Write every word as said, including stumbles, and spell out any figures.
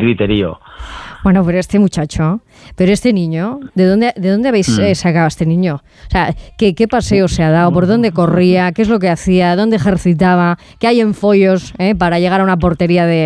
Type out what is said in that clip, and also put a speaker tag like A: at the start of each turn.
A: griterío.
B: Bueno, pero este muchacho, pero este niño, ¿de dónde, de dónde habéis mm. eh, sacado a este niño? O sea, ¿qué, qué paseo se ha dado? ¿Por dónde corría? ¿Qué es lo que hacía? ¿Dónde ejercitaba? ¿Qué hay en follos eh, para llegar a una portería de,